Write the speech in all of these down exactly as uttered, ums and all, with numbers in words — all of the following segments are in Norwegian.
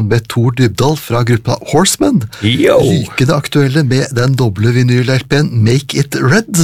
med Tor Dybdahl fra gruppa Horsemen. Yo. Rykende aktuelle med den doble vinyl-L P-en Make It Red.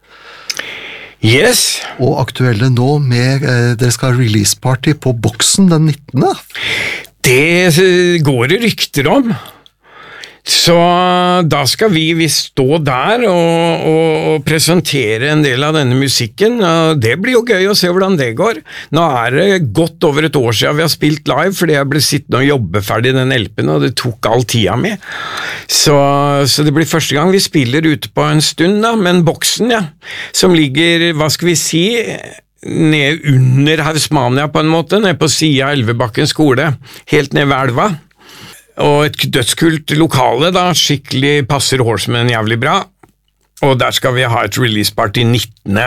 Yes. Og aktuelle nå med, eh, dere skal ha release party på Boksen den nittende. Det går det rykter om. Så da skal vi, vi stå der og, og, og presentere en del av denne musikken, og det blir jo gøy å se hvordan det går. Nå er det godt over et år siden vi har spilt live, fordi jeg ble sittende og jobbe ferdig den L P-en, og det tok all tida med. Så, så det blir første gang vi spiller ute på en stund da, men Boksen, ja, som ligger, hva skal vi si, ned under Hausmania på en måte, ned på siden av Elvebakken skole, helt ned ved elva. Og et dødskult lokale da, skikkelig passer Horsemen jævlig bra, og der skal vi ha et release party nittende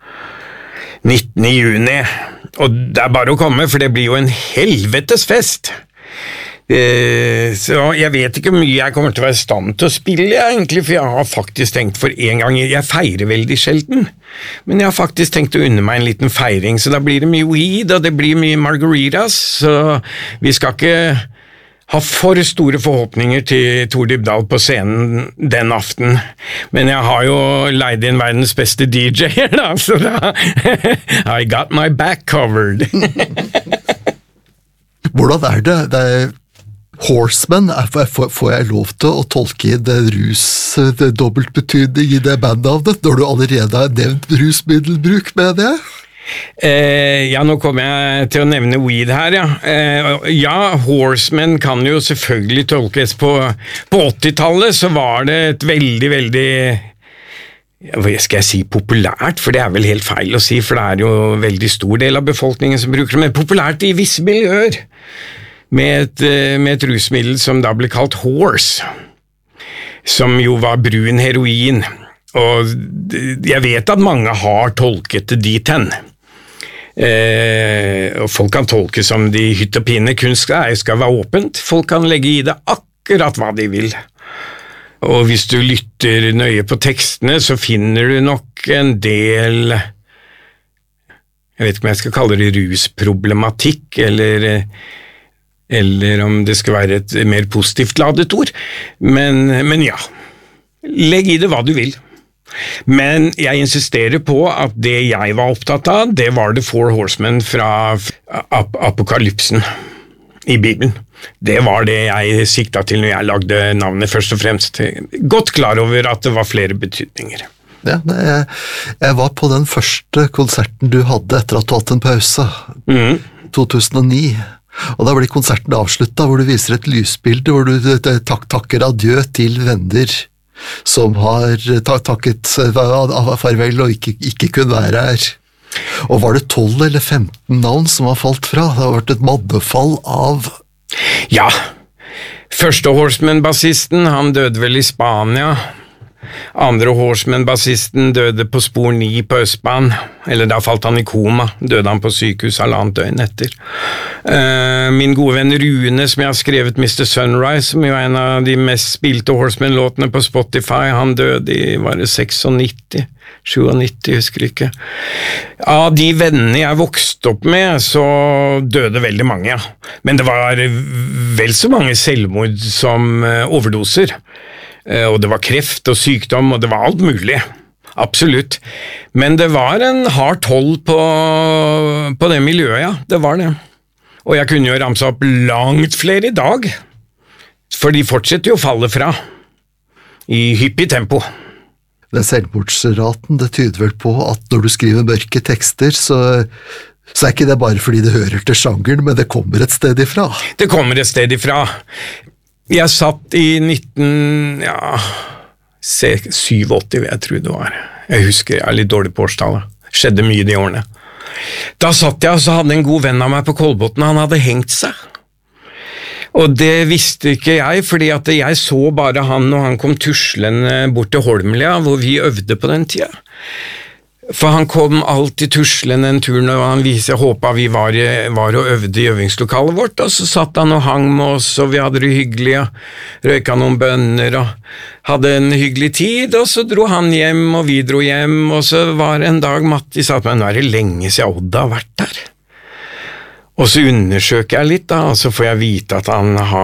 juni, og det er bare å komme, for det blir jo en helvetes fest. Eh, så jeg vet ikke hvor mye jeg kommer til å være i stand til å spille egentlig, for jeg har faktisk tenkt for en gang, jeg feirer veldig sjelden, men jeg har faktisk tenkt å unne meg en liten feiring, så da blir det mye weed, og det blir mye margaritas, så vi skal ikke har for store forhåpninger til Tor Dybdahl på scenen den aften, men jeg har jo leid inn verdens beste D J-er da, så da I got my back covered. Hvordan er det? Det er Horsemen, får jeg lov til å tolke det rus, det dobbeltbetydning i det bandnavnet, når du allerede har nevnt rusmiddelbruk med det? Eh, ja, nå kommer jeg til å nevne weed her, ja. Eh, ja, Horsemen kan jo selvfølgelig tolkes på, på åttitallet, så var det et veldig, veldig, hva skal jeg si, populært, for det er vel helt feil å si, for det er jo en veldig stor del av befolkningen som bruker det, men populært i visse miljøer, med et, med et rusmiddel som da ble kalt horse, som jo var brun heroin, og jeg vet at mange har tolket det dit hen. Eh, og folk kan tolke som de hytt og pine, kunst skal være åpent, folk kan legge i det akkurat hva de vil. Og hvis du lytter nøye på tekstene, så finner du nok en del, jeg vet ikke om jeg skal kalle det rusproblematikk, eller, eller om det skal være et mer positivt ladet ord, men, men ja, legg i det hva du vil. Men jeg insisterer på at det jeg var opptatt av, det var The Four Horsemen fra ap apokalypsen i Bibelen. Det var det jeg sikta til når jeg lagde navnet først og fremst. Godt klar over at det var flere betydninger. Ja, jeg, jeg var på den første konserten du hadde etter at du hadde en pause, mm. to tusen og ni. Og da blir konserten avsluttet, hvor du viser et lysbilde, hvor du tak takker adjø til venner som har takket farvel og ikke, ikke kunne være her. Og var det tolv eller femten navn som har falt fra? Det har vært et maddefall av... Ja, første Horsemen-bassisten, han døde vel i Spania. Andre Horsemen-bassisten døde på spor ni på Østbanen, eller da falt han i koma, døde han på sykehus halvannet døgn etter. Uh, min gode venn Rune, som jeg har skrevet mister Sunrise, som jo er en av de mest spilte Horsemen-låtene på Spotify, han døde i, var det nittioseksognitti, nittisju, husker ikke. Av de vennene jeg vokste opp med, så døde veldig mange, ja. Men det var vel så mange selvmord som uh, overdoser. Og det var kreft og sykdom, og det var alt mulig. Absolutt. Men det var en hard toll på, på det miljøet, ja. Det var det. Og jeg kunne jo ramse opp langt flere i dag, for de fortsetter jo å falle fra i hyppig tempo. Den selvmordsraten, det tyder vel på at når du skriver mørke tekster, så... Så er ikke det bare fordi det hører til sjangeren, men det kommer et sted ifra. Det kommer et sted ifra. Jeg satt i nitten, ja, syttiåtte, vil jeg tro det var. Jeg husker, jeg er litt dårlig på årstallet. Skjedde mye de årene. Da satt jeg, og så hadde en god venn av meg på Kolbotn, han hadde hengt seg. Og det visste ikke jeg, fordi at jeg så bare han, og han kom tuslende bort til Holmlia, hvor vi øvde på den tida. For han kom alltid tuslende en tur når han viste, jeg håpet vi var, var og øvde i øvingslokalet vårt, og så satt han og hang med oss, og vi hadde det hyggelig, og røyka noen bønner, og hadde en hyggelig tid, og så dro han hjem, og vi dro hjem, og så var det en dag Matti sa at, men nå er det lenge siden Odd har vært der. Og så undersøker jeg litt da, og så får jeg vite at han har